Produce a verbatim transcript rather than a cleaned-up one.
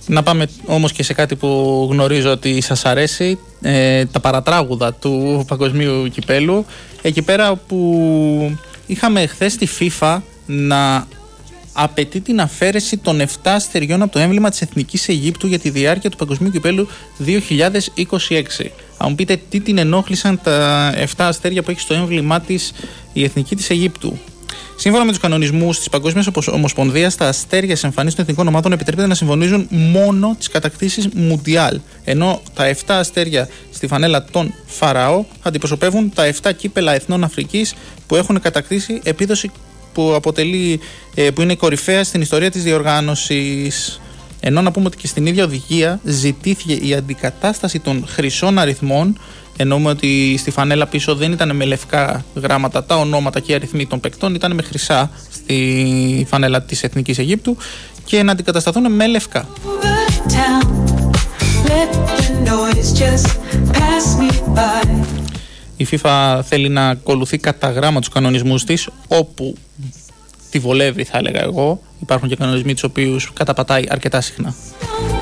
Να πάμε όμως και σε κάτι που γνωρίζω ότι σας αρέσει, ε, τα παρατράγουδα του Παγκοσμίου Κυπέλου. Εκεί πέρα που είχαμε χθες τη FIFA να απαιτεί την αφαίρεση των επτά αστεριών από το έμβλημα της Εθνικής Αιγύπτου για τη διάρκεια του Παγκοσμίου Κυπέλου δύο χιλιάδες είκοσι έξι. Αν μου πείτε τι την ενόχλησαν τα επτά αστέρια που έχει στο έμβλημά της η Εθνική της Αιγύπτου. Σύμφωνα με τους κανονισμούς της Παγκόσμιας Ομοσπονδίας, τα αστέρια σε εμφανίσεις των εθνικών ομάδων επιτρέπεται να συμφωνίζουν μόνο τις κατακτήσεις Μουντιάλ. Ενώ τα επτά αστέρια στη φανέλα των Φαραώ αντιπροσωπεύουν τα επτά κύπελα εθνών Αφρικής που έχουν κατακτήσει, επίδοση που, αποτελεί, που είναι κορυφαία στην ιστορία της διοργάνωσης. Ενώ να πούμε ότι και στην ίδια οδηγία ζητήθηκε η αντικατάσταση των χρυσών αριθμών. Εννοούμε ότι στη φανέλα πίσω δεν ήταν με λευκά γράμματα τα ονόματα και οι αριθμοί των παικτών, ήταν με χρυσά στη φανέλα της Εθνικής Αιγύπτου και να αντικατασταθούν με λευκά. Η FIFA θέλει να ακολουθεί κατά γράμμα τους κανονισμούς της, όπου τη βολεύει θα έλεγα εγώ. Υπάρχουν και κανονισμοί τους οποίους καταπατάει αρκετά συχνά.